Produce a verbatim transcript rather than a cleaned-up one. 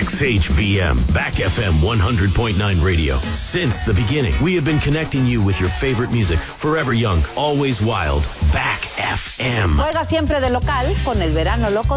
X H V M, Back F M one hundred point nine radio. Since the beginning, we have been connecting you with your favorite music. Forever young, always wild. Back F M. Juega siempre de local con el verano loco